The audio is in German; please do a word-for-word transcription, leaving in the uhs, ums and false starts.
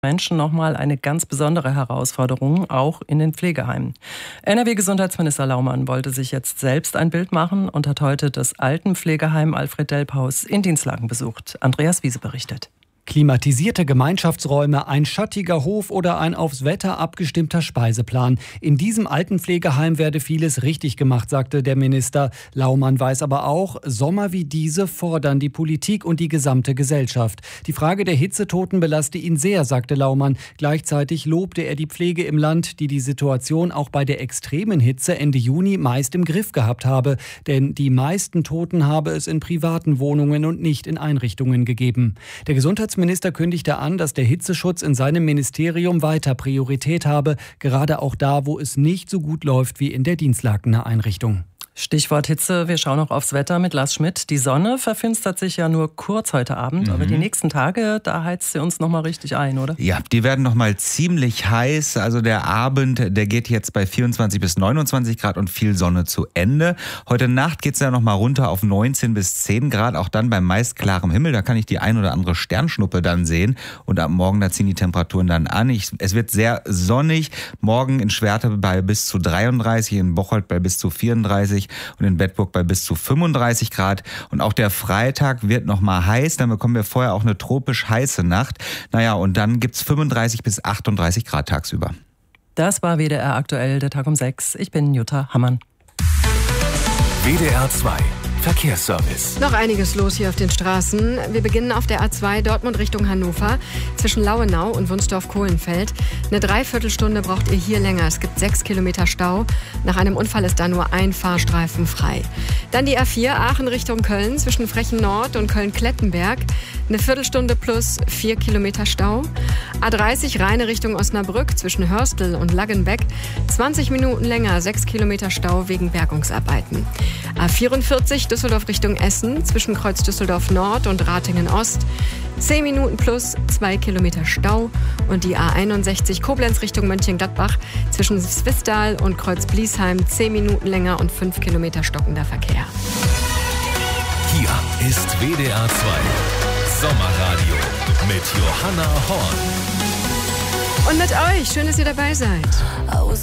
Menschen nochmal eine ganz besondere Herausforderung, auch in den Pflegeheimen. N R W-Gesundheitsminister Laumann wollte sich jetzt selbst ein Bild machen und hat heute das Altenpflegeheim Alfred-Delp-Haus in Dinslaken besucht. Andreas Wiese berichtet. Klimatisierte Gemeinschaftsräume, ein schattiger Hof oder ein aufs Wetter abgestimmter Speiseplan. In diesem Altenpflegeheim werde vieles richtig gemacht, sagte der Minister. Laumann weiß aber auch, Sommer wie diese fordern die Politik und die gesamte Gesellschaft. Die Frage der Hitzetoten belaste ihn sehr, sagte Laumann. Gleichzeitig lobte er die Pflege im Land, die die Situation auch bei der extremen Hitze Ende Juni meist im Griff gehabt habe. Denn die meisten Toten habe es in privaten Wohnungen und nicht in Einrichtungen gegeben. Der Gesundheitsminister Minister kündigte an, dass der Hitzeschutz in seinem Ministerium weiter Priorität habe, gerade auch da, wo es nicht so gut läuft wie in der Dinslakener Einrichtung. Stichwort Hitze, wir schauen noch aufs Wetter mit Lars Schmidt. Die Sonne verfinstert sich ja nur kurz heute Abend, mhm. aber die nächsten Tage, da heizt sie uns noch mal richtig ein, oder? Ja, die werden noch mal ziemlich heiß. Also der Abend, der geht jetzt bei vierundzwanzig bis neunundzwanzig Grad und viel Sonne zu Ende. Heute Nacht geht es ja noch mal runter auf neunzehn bis zehn Grad, auch dann bei meist klarem Himmel. Da kann ich die ein oder andere Sternschnuppe dann sehen. Und ab morgen, da ziehen die Temperaturen dann an. Ich, es wird sehr sonnig. Morgen in Schwerte bei bis zu dreiunddreißig, in Bocholt bei bis zu vierunddreißig. Und in Bedburg bei bis zu fünfunddreißig Grad. Und auch der Freitag wird noch mal heiß. Dann bekommen wir vorher auch eine tropisch heiße Nacht. Naja, und dann gibt's fünfunddreißig bis achtunddreißig Grad tagsüber. Das war W D R aktuell, der Tag um sechs. Ich bin Jutta Hammann. W D R zwei Verkehrsservice. Noch einiges los hier auf den Straßen. Wir beginnen auf der A zwei Dortmund Richtung Hannover zwischen Lauenau und Wunsdorf-Kohlenfeld. Eine Dreiviertelstunde braucht ihr hier länger. Es gibt sechs Kilometer Stau. Nach einem Unfall ist da nur ein Fahrstreifen frei. Dann die A vier Aachen Richtung Köln zwischen Frechen Nord und Köln-Klettenberg. Eine Viertelstunde plus vier Kilometer Stau. A dreißig Rheine Richtung Osnabrück zwischen Hörstel und Laggenbeck. zwanzig Minuten länger, sechs Kilometer Stau wegen Bergungsarbeiten. A vierundvierzig Düsseldorf Richtung Essen zwischen Kreuz Düsseldorf Nord und Ratingen Ost. zehn Minuten plus zwei Kilometer Stau. Und die A einundsechzig Koblenz Richtung Mönchengladbach zwischen Swisttal und Kreuz Bliesheim. zehn Minuten länger und fünf Kilometer stockender Verkehr. Hier ist W D R zwei Sommerradio mit Johanna Horn. Und mit euch. Schön, dass ihr dabei seid.